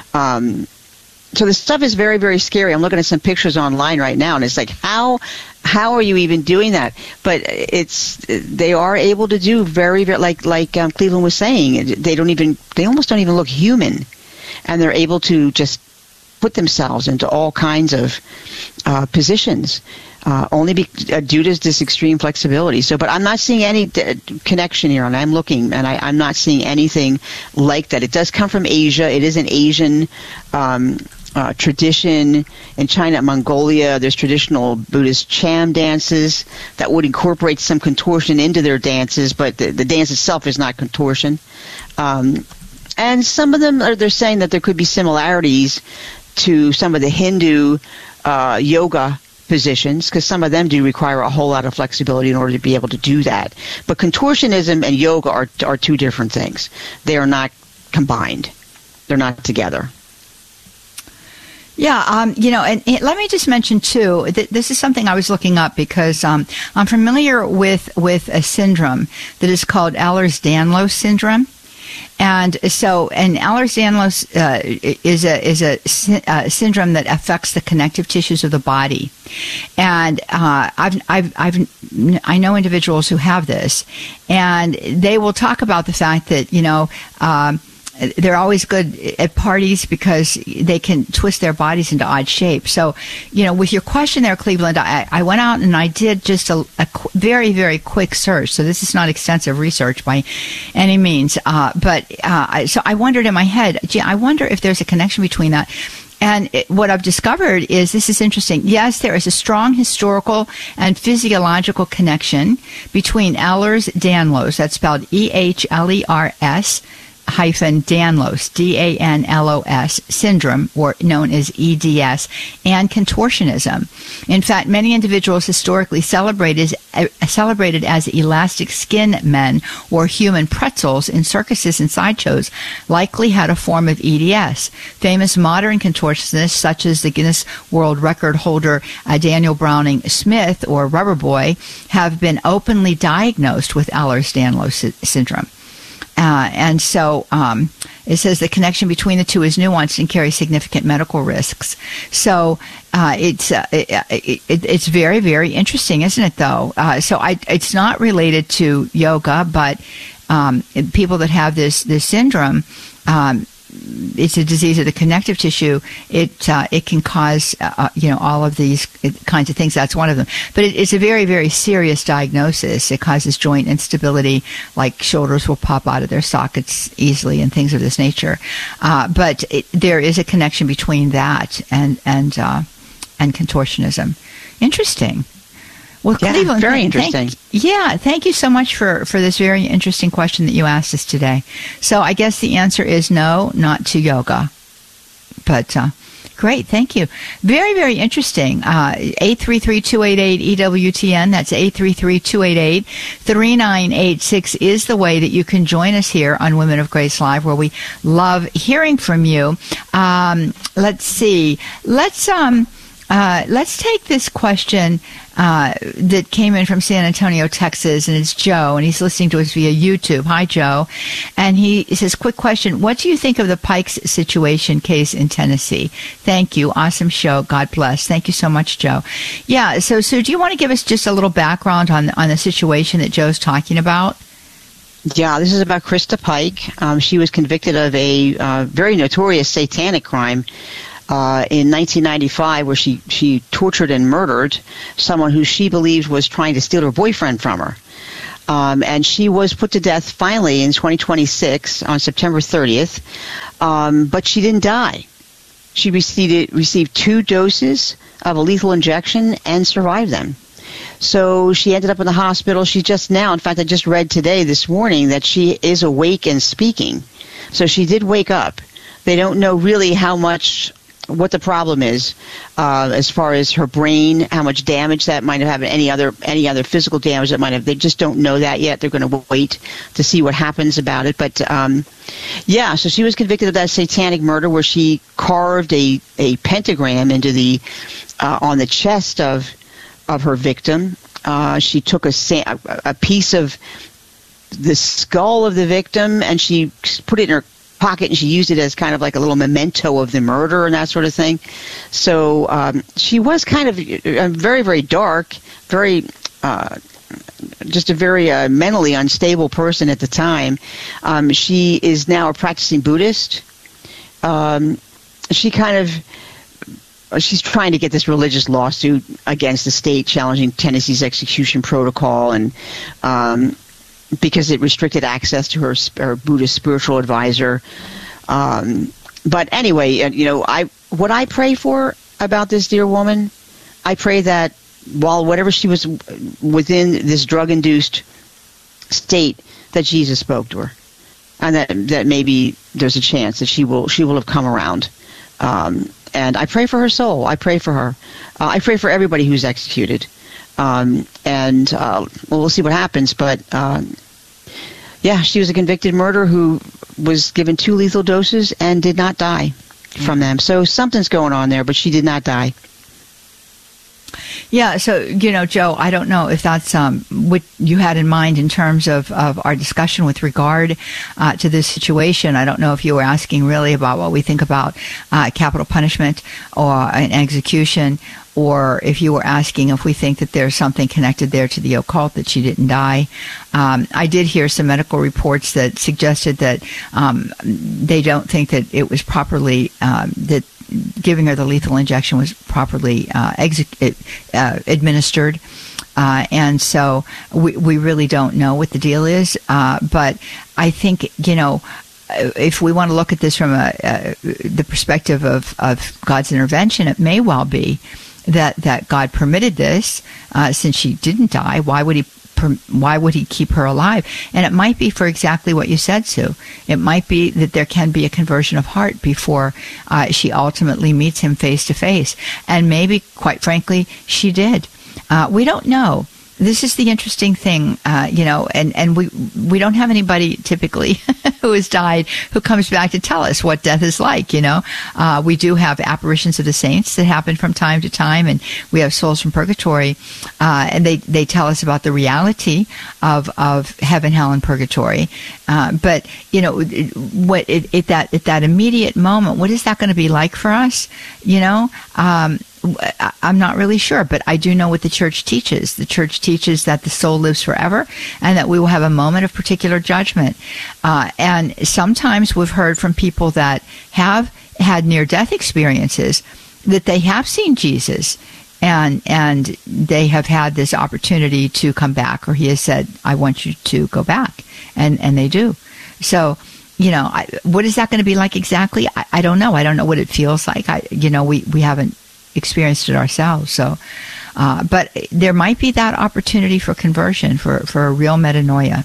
Um, so this stuff is very, very scary. I'm looking at some pictures online right now, and it's like, how how are you even doing that? But it's they are able to do very, very like like um, Cleveland was saying. They don't even they almost don't even look human, and they're able to just put themselves into all kinds of uh, positions, uh, only be, uh, due to this extreme flexibility. So, but I'm not seeing any d- connection here, and I'm looking, and I, I'm not seeing anything like that. It does come from Asia. It is an Asian um, uh, tradition. In China, Mongolia, there's traditional Buddhist cham dances that would incorporate some contortion into their dances, but the, the dance itself is not contortion. Um, and some of them are they're saying that there could be similarities to some of the Hindu uh, yoga positions, because some of them do require a whole lot of flexibility in order to be able to do that. But contortionism and yoga are are two different things. They are not combined. They're not together. Yeah, um, you know, and, and let me just mention, too, that this is something I was looking up because um, I'm familiar with, with a syndrome that is called Ehlers-Danlos syndrome. And so, and Ehlers-Danlos uh, is a is a uh, syndrome that affects the connective tissues of the body. And uh, I've I've I've I know individuals who have this, and they will talk about the fact that you know. Um, They're always good at parties because they can twist their bodies into odd shapes. So, you know, with your question there, Cleveland, I, I went out and I did just a, a qu- very, very quick search. So this is not extensive research by any means. Uh, but uh, so I wondered in my head, gee, I wonder if there's a connection between that. And it, what I've discovered is, this is interesting. Yes, there is a strong historical and physiological connection between Ehlers-Danlos, that's spelled E H L E R S, hyphen Danlos, D A N L O S, syndrome, or known as E D S, and contortionism. In fact, many individuals historically celebrated, uh, celebrated as elastic skin men or human pretzels in circuses and sideshows likely had a form of E D S. Famous modern contortionists, such as the Guinness World Record holder uh, Daniel Browning Smith, or Rubber Boy, have been openly diagnosed with Ehlers-Danlos sy- syndrome. Uh, and so um, it says the connection between the two is nuanced and carries significant medical risks. So uh, it's uh, it, it, it's very, very interesting, isn't it, though? Uh, so I, it's not related to yoga, but um, people that have this, this syndrome, um, it's a disease of the connective tissue. It uh, it can cause uh, you know all of these kinds of things. That's one of them. But it, it's a very, very serious diagnosis. It causes joint instability, like shoulders will pop out of their sockets easily and things of this nature. Uh, but it, there is a connection between that and and uh, and contortionism. Interesting. Well, yeah, Cleveland, very thank, interesting. Thank, yeah, thank you so much for, for this very interesting question that you asked us today. So I guess the answer is no, not to yoga. But uh, great, thank you. Very, very interesting. Uh, eight three three, two eight eight, E W T N. That's eight three three, two eight eight, three nine eight six is the way that you can join us here on Women of Grace Live, where we love hearing from you. Um, let's see. Let's... um. Uh, let's take this question uh, that came in from San Antonio, Texas, and it's Joe, and he's listening to us via YouTube. Hi, Joe. And he says, quick question. What do you think of the Pikes situation case in Tennessee? Thank you. Awesome show. God bless. Thank you so much, Joe. Yeah, so Sue, do you want to give us just a little background on, on the situation that Joe's talking about? Yeah, this is about Krista Pike. Um, she was convicted of a uh, very notorious satanic crime Uh, in nineteen ninety-five, where she, she tortured and murdered someone who she believed was trying to steal her boyfriend from her. Um, and she was put to death finally in twenty twenty-six on September thirtieth, um, but she didn't die. She received, received two doses of a lethal injection and survived them. So she ended up in the hospital. She just now, in fact, I just read today, this morning, that she is awake and speaking. So she did wake up. They don't know really how much... what the problem is uh, as far as her brain, how much damage that might have had, any other any other physical damage that might have. They just don't know that yet. They're going to wait to see what happens about it. But um, yeah, so she was convicted of that satanic murder where she carved a, a pentagram into the uh, on the chest of of her victim. Uh, she took a a piece of the skull of the victim and she put it in her pocket, and she used it as kind of like a little memento of the murder and that sort of thing. So um, she was kind of a very, very dark, very, uh, just a very uh, mentally unstable person at the time. Um, she is now a practicing Buddhist. Um, she kind of, she's trying to get this religious lawsuit against the state challenging Tennessee's execution protocol, and um, because it restricted access to her, her Buddhist spiritual advisor. Um, but anyway, you know, I what I pray for about this dear woman, I pray that while whatever she was within this drug-induced state, that Jesus spoke to her, and that that maybe there's a chance that she will she will have come around. Um, and I pray for her soul. I pray for her. Uh, I pray for everybody who's executed. Um, and uh, well, we'll see what happens. But uh, yeah, she was a convicted murderer who was given two lethal doses and did not die from them. So something's going on there, but she did not die. Yeah, so, you know, Joe, I don't know if that's um, what you had in mind in terms of, of our discussion with regard uh, to this situation. I don't know if you were asking really about what we think about uh, capital punishment or an execution, or if you were asking if we think that there's something connected there to the occult, that she didn't die. Um, I did hear some medical reports that suggested that um, they don't think that it was properly, um, that giving her the lethal injection was properly uh, exec- uh, administered. Uh, and so we, we really don't know what the deal is. Uh, but I think, you know, if we want to look at this from a, uh, the perspective of, of God's intervention, it may well be that, that God permitted this uh, since she didn't die. Why would he Why would he keep her alive? And it might be for exactly what you said, Sue. It might be that there can be a conversion of heart before uh, she ultimately meets him face to face. And maybe, quite frankly, she did. Uh, we don't know. This is the interesting thing, uh, you know, and, and we we don't have anybody typically who has died who comes back to tell us what death is like, you know. Uh, we do have apparitions of the saints that happen from time to time, and we have souls from purgatory, uh, and they, they tell us about the reality of, of heaven, hell, and purgatory. Uh, but, you know, what it, it, that, at that immediate moment, what is that going to be like for us, you know? Um, I'm not really sure, but I do know what the church teaches. The church teaches that the soul lives forever and that we will have a moment of particular judgment. Uh, and sometimes we've heard from people that have had near-death experiences that they have seen Jesus and and they have had this opportunity to come back, or he has said, I want you to go back. And, and they do. So, you know, I, what is that going to be like exactly? I, I don't know. I don't know what it feels like. I, you know, we, we haven't experienced it ourselves. So, uh, but there might be that opportunity for conversion, for, for a real metanoia.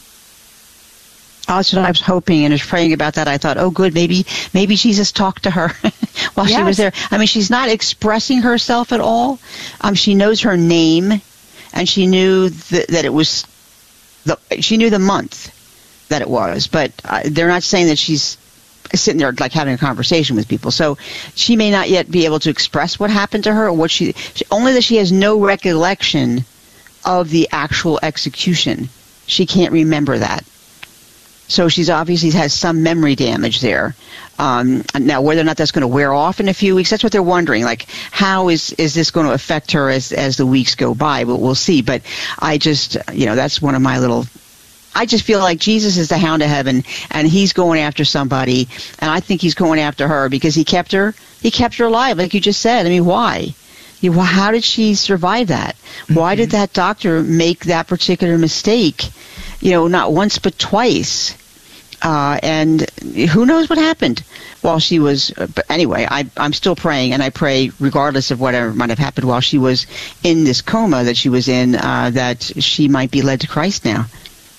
Oh, that's what I was hoping and was praying about that. I thought, oh, good, maybe maybe Jesus talked to her while yes. she was there. I mean, she's not expressing herself at all. Um, she knows her name, and she knew th- that it was the she knew the month that it was, but uh, they're not saying that she's sitting there like having a conversation with people. So she may not yet be able to express what happened to her, or what she, only that she has no recollection of the actual execution. She can't remember that. So she's obviously has some memory damage there. Um, now, whether or not that's going to wear off in a few weeks, that's what they're wondering. Like, how is is this going to affect her as as the weeks go by? But we'll see. But I just, you know, that's one of my little. I just feel like Jesus is the hound of heaven, and he's going after somebody, and I think he's going after her because he kept her. He kept her alive, like you just said. I mean, why? You know, how did she survive that? Mm-hmm. Why did that doctor make that particular mistake? You know, not once but twice. Uh, and who knows what happened while she was, uh, but anyway, I, I'm still praying, and I pray regardless of whatever might have happened while she was in this coma that she was in, uh, that she might be led to Christ now.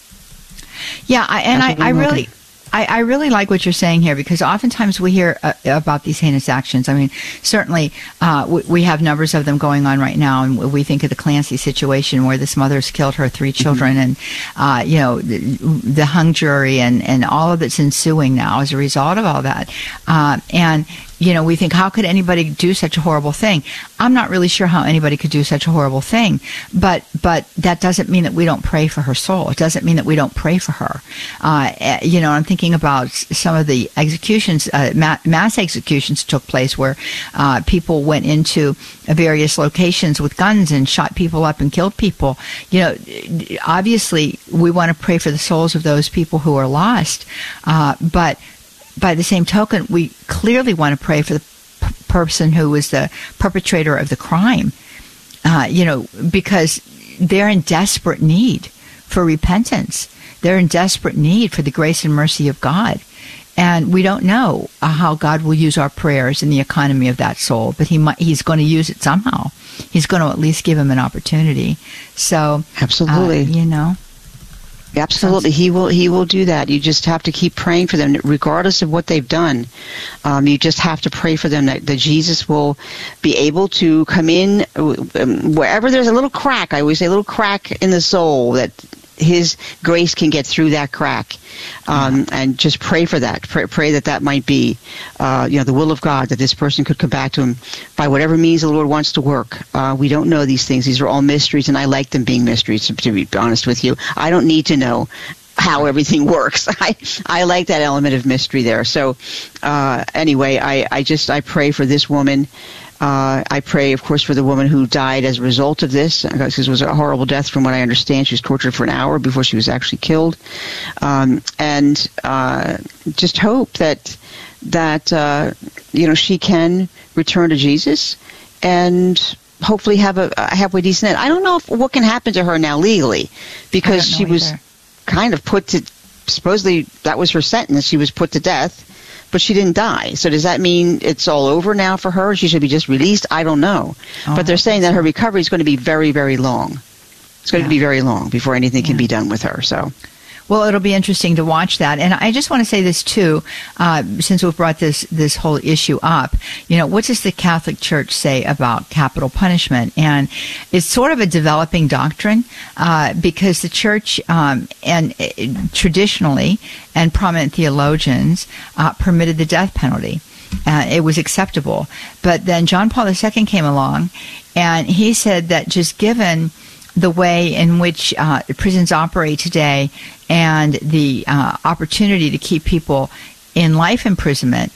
Yeah, I, and I, I really... I, I really like what you're saying here, because oftentimes we hear uh, about these heinous actions. I mean, certainly uh, we, we have numbers of them going on right now, and we think of the Clancy situation where this mother's killed her three children, mm-hmm. and uh, you know the, the hung jury and, and all of that's ensuing now as a result of all that. Uh, and you know, we think, how could anybody do such a horrible thing? I'm not really sure how anybody could do such a horrible thing, but but that doesn't mean that we don't pray for her soul. It doesn't mean that we don't pray for her. Uh, you know, I'm thinking about some of the executions, uh, mass executions took place where uh, people went into various locations with guns and shot people up and killed people. You know, obviously we want to pray for the souls of those people who are lost, uh, but by the same token, we clearly want to pray for the p- person who was the perpetrator of the crime, uh, you know, because they're in desperate need for repentance. They're in desperate need for the grace and mercy of God. And we don't know uh, how God will use our prayers in the economy of that soul, but he might, he's going to use it somehow. He's going to at least give him an opportunity. So, absolutely, uh, you know. Absolutely, he will. He will do that. You just have to keep praying for them, regardless of what they've done. Um, you just have to pray for them that, that Jesus will be able to come in um, wherever there's a little crack. I always say, a little crack in the soul, that His grace can get through that crack, um, mm-hmm. and just pray for that. Pray, pray that that might be, uh, you know, the will of God, that this person could come back to Him by whatever means the Lord wants to work. Uh, we don't know these things; these are all mysteries, and I like them being mysteries. To, to be honest with you, I don't need to know how everything works. I I like that element of mystery there. So, uh, anyway, I I just I pray for this woman. Uh, I pray, of course, for the woman who died as a result of this. This was a horrible death, from what I understand. She was tortured for an hour before she was actually killed. Um, and uh, just hope that that uh, you know, she can return to Jesus and hopefully have a, a halfway decent end. I don't know if, what can happen to her now legally, because she was either. kind of put to, supposedly that was her sentence. She was put to death. But she didn't die. So does that mean it's all over now for her? She should be just released? I don't know. Oh, but they're saying that her recovery is going to be very, very long. It's going yeah. to be very long before anything yeah. can be done with her. So, well, it'll be interesting to watch that. And I just want to say this too, uh, since we've brought this this whole issue up. You know, what does the Catholic Church say about capital punishment? And it's sort of a developing doctrine, uh, because the Church um, and uh, traditionally and prominent theologians uh, permitted the death penalty. Uh, it was acceptable. But then John Paul the Second came along, and he said that just given the way in which uh, prisons operate today and the uh, opportunity to keep people in life imprisonment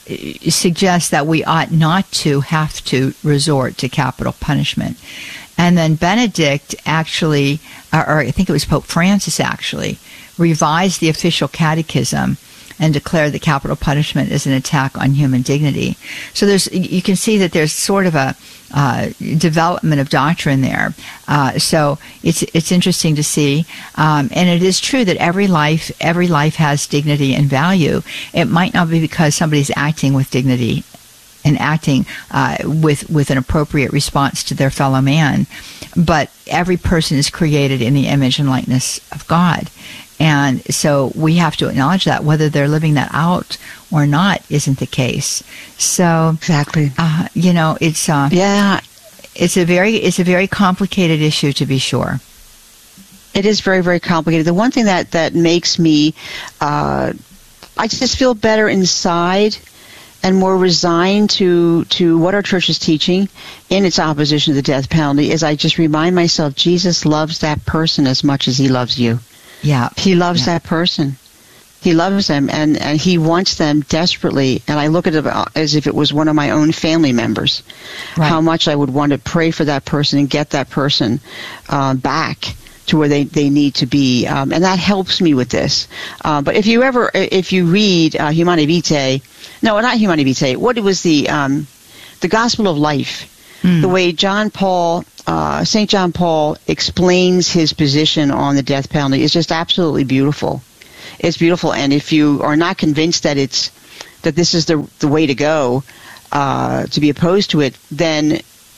suggests that we ought not to have to resort to capital punishment. And then Benedict actually, or, or I think it was Pope Francis actually, revised the official catechism and declared that capital punishment is an attack on human dignity. So there's, you can see that there's sort of a uh, development of doctrine there. Uh, so it's it's interesting to see, um, and it is true that every life every life has dignity and value. It might not be because somebody's acting with dignity and acting uh, with with an appropriate response to their fellow man, but every person is created in the image and likeness of God. And so we have to acknowledge that whether they're living that out or not isn't the case. So exactly, uh, you know, it's uh, yeah, it's a very it's a very complicated issue, to be sure. It is very, very complicated. The one thing that that makes me uh, I just feel better inside and more resigned to to what our church is teaching in its opposition to the death penalty, as I just remind myself, Jesus loves that person as much as he loves you. Yeah. He loves yeah. that person. He loves them, and, and he wants them desperately. And I look at it as if it was one of my own family members, right. How much I would want to pray for that person and get that person uh, back to where they, they need to be. Um, and that helps me with this. Uh, but if you ever, if you read uh, Humanae Vitae, no, not Humanae Vitae, what was the, um, the Gospel of Life, mm. the way John Paul, uh, Saint John Paul explains his position on the death penalty is just absolutely beautiful. It's beautiful. And if you are not convinced that it's, that this is the, the way to go, uh, to be opposed to it, then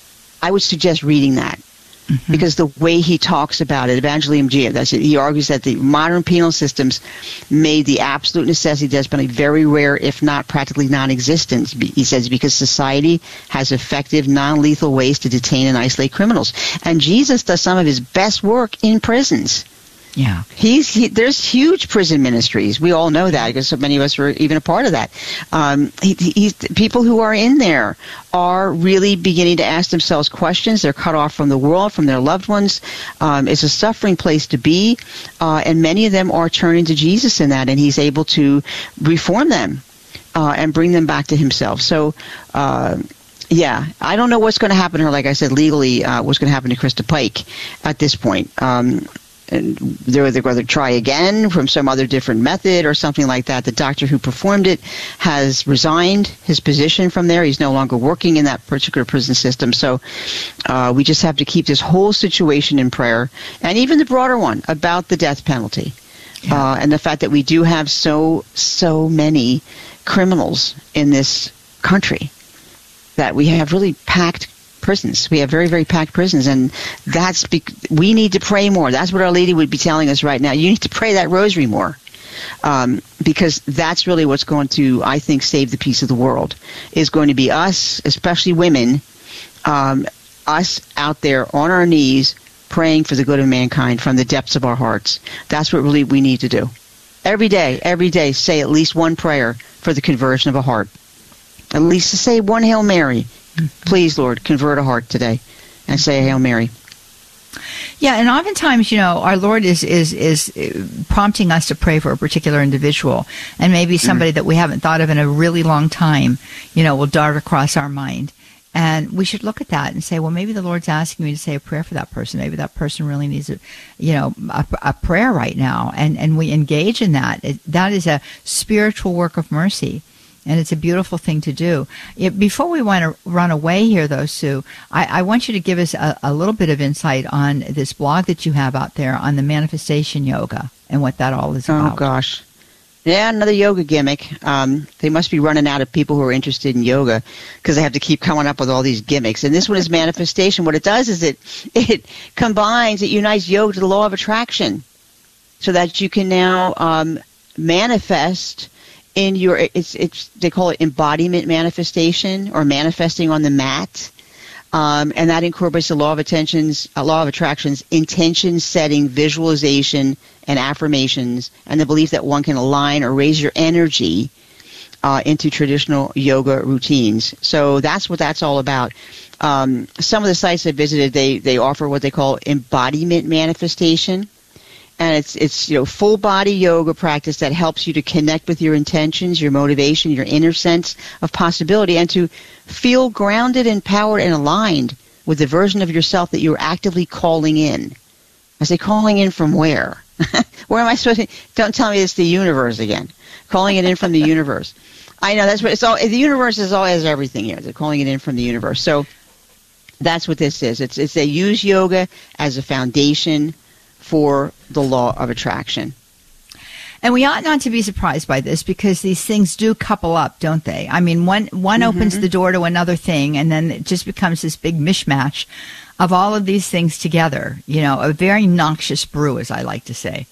I would suggest reading that. Mm-hmm. Because the way he talks about it, Evangelium Gea, that's it. He argues that the modern penal systems made the absolute necessity of death penalty very rare, if not practically non-existent. He says because society has effective, non-lethal ways to detain and isolate criminals, and Jesus does some of his best work in prisons. Yeah, he's he, there's huge prison ministries. We all know that because so many of us are even a part of that. Um, he, he's, people who are in there are really beginning to ask themselves questions. They're cut off from the world, from their loved ones. Um, it's a suffering place to be, uh, and many of them are turning to Jesus in that, and he's able to reform them uh, and bring them back to himself. So. Uh, Yeah, I don't know what's going to happen to her. Like I said, legally, uh, what's going to happen to Krista Pike at this point. Um, and they're, they're going to try again from some other different method or something like that. The doctor who performed it has resigned his position from there. He's no longer working in that particular prison system. So uh, we just have to keep this whole situation in prayer, and even the broader one about the death penalty. Yeah. Uh, and the fact that we do have so, so many criminals in this country, that we have really packed prisons. We have very, very packed prisons, and that's be- we need to pray more. That's what Our Lady would be telling us right now. You need to pray that rosary more, um, because that's really what's going to, I think, save the peace of the world, is going to be us, especially women, um, us out there on our knees praying for the good of mankind from the depths of our hearts. That's what really we need to do. Every day, every day, say at least one prayer for the conversion of a heart. At least to say one Hail Mary. Please, Lord, convert a heart today, and say a Hail Mary. Yeah, and oftentimes, you know, our Lord is is is prompting us to pray for a particular individual, and maybe somebody mm. that we haven't thought of in a really long time, you know, will dart across our mind. And we should look at that and say, well, maybe the Lord's asking me to say a prayer for that person. Maybe that person really needs a, you know, a, a prayer right now, and and we engage in that. It, that is a spiritual work of mercy. And it's a beautiful thing to do. It, before we want to run away here, though, Sue, I, I want you to give us a, a little bit of insight on this blog that you have out there on the manifestation yoga and what that all is about. Oh, gosh. Yeah, another yoga gimmick. Um, they must be running out of people who are interested in yoga because they have to keep coming up with all these gimmicks. And this one is manifestation. What it does is it it combines, it unites yoga to the law of attraction so that you can now um, manifest in your, it's, it's, they call it embodiment manifestation or manifesting on the mat. Um, and that incorporates the law of attentions, uh, law of attractions, intention setting, visualization, and affirmations, and the belief that one can align or raise your energy uh, into traditional yoga routines. So that's what that's all about. Um, some of the sites I visited, they, they offer what they call embodiment manifestation. And it's, it's, you know, full body yoga practice that helps you to connect with your intentions, your motivation, your inner sense of possibility, and to feel grounded, empowered, and aligned with the version of yourself that you're actively calling in. I say calling in from where? Where am I supposed to? Don't tell me it's the universe again. Calling it in from the universe. I know that's what it's all. The universe is all has everything here. They're calling it in from the universe. So that's what this is. It's it's they use yoga as a foundation for the law of attraction. And we ought not to be surprised by this because these things do couple up, don't they? I mean, one one mm-hmm. opens the door to another thing, and then it just becomes this big mishmash of all of these things together. You know, a very noxious brew, as I like to say.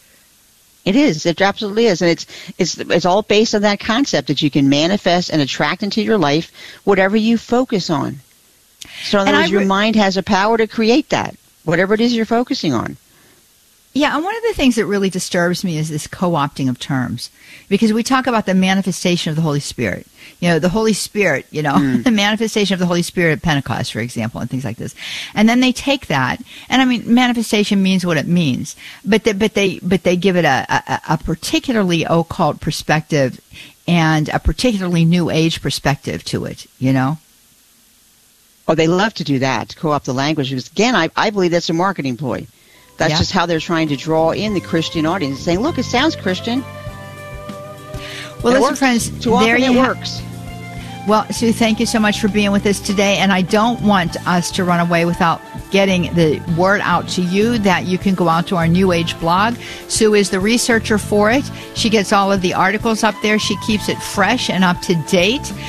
It is. It absolutely is. And it's it's it's all based on that concept that you can manifest and attract into your life whatever you focus on. So in other words, re- your mind has a power to create that, whatever it is you're focusing on. Yeah, and one of the things that really disturbs me is this co-opting of terms, because we talk about the manifestation of the Holy Spirit. You know, the Holy Spirit, you know, mm. the manifestation of the Holy Spirit at Pentecost, for example, and things like this. And then they take that, and I mean, manifestation means what it means, but the, but they but they give it a, a, a particularly occult perspective and a particularly New Age perspective to it, you know? Oh, they love to do that, to co-opt the language. Because, again, I, I believe that's a marketing ploy. That's yeah. just how they're trying to draw in the Christian audience, saying, look, it sounds Christian. Well, it listen, works. friends, Too there often you it ha- works. Well, Sue, thank you so much for being with us today. And I don't want us to run away without getting the word out to you that you can go out to our New Age blog. Sue is the researcher for it. She gets all of the articles up there. She keeps it fresh and up to date.